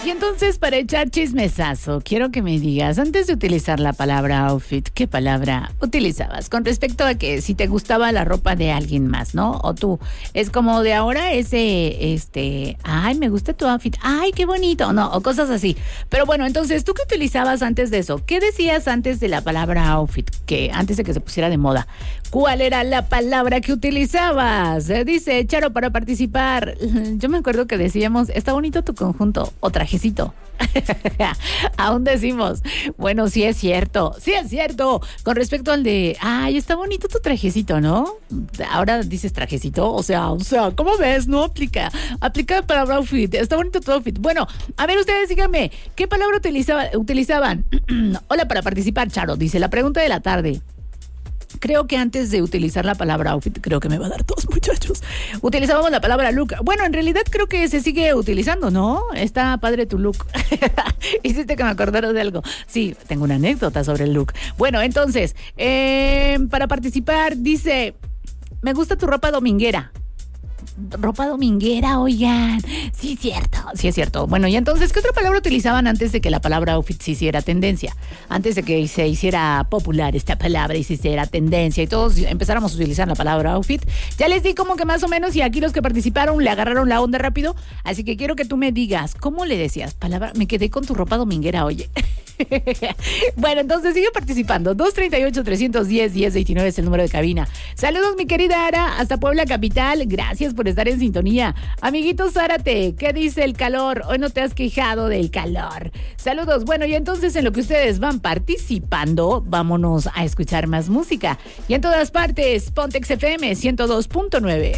Y entonces, para echar chismesazo, quiero que me digas, antes de utilizar la palabra outfit, ¿qué palabra utilizabas? Con respecto a que si te gustaba la ropa de alguien más, ¿no? O tú, es como de ahora ay, me gusta tu outfit, ay, qué bonito, no, o cosas así. Pero bueno, entonces, ¿tú qué utilizabas antes de eso? ¿Qué decías antes de la palabra outfit? Que antes de que se pusiera de moda. ¿Cuál era la palabra que utilizabas? Dice Charo, para participar. Yo me acuerdo que decíamos, está bonito tu conjunto o trajecito. Aún decimos, bueno, sí es cierto. Con respecto al de, ay, está bonito tu trajecito, ¿no? Ahora dices trajecito, o sea, ¿cómo ves? No aplica para outfit, está bonito tu outfit. Bueno, a ver, ustedes díganme, ¿qué palabra utilizaban? Hola, para participar, Charo, dice, la pregunta de la tarde. Creo que antes de utilizar la palabra outfit, creo que me va a dar tos, muchachos, utilizábamos la palabra look. Bueno, en realidad creo que se sigue utilizando, ¿no? Está padre tu look. Hiciste que me acordara de algo. Sí, tengo una anécdota sobre el look. Bueno, entonces, para participar, dice, me gusta tu ropa dominguera. Ropa dominguera, oigan. Sí, es cierto. Bueno, y entonces, ¿qué otra palabra utilizaban antes de que la palabra outfit se hiciera tendencia? Antes de que se hiciera popular esta palabra y se hiciera tendencia y todos empezáramos a utilizar la palabra outfit. Ya les di como que más o menos y aquí los que participaron le agarraron la onda rápido. Así que quiero que tú me digas, ¿cómo le decías? Palabra, me quedé con tu ropa dominguera, oye. Bueno, entonces sigue participando. 238-310-1029 es el número de cabina. Saludos, mi querida Ara, hasta Puebla Capital. Gracias por estar en sintonía. Amiguito Zárate, ¿qué dice el calor? Hoy no te has quejado del calor. Saludos. Bueno, y entonces en lo que ustedes van participando, vámonos a escuchar más música. Y en todas partes, Pontex FM 102.9.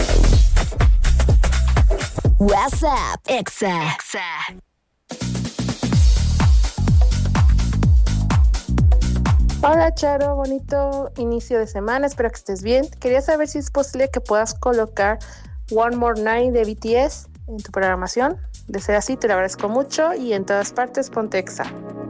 WhatsApp Exa. Hola Charo, bonito inicio de semana, espero que estés bien. Quería saber si es posible que puedas colocar One More Night de BTS en tu programación. De ser así, te lo agradezco mucho y en todas partes ponte Exa.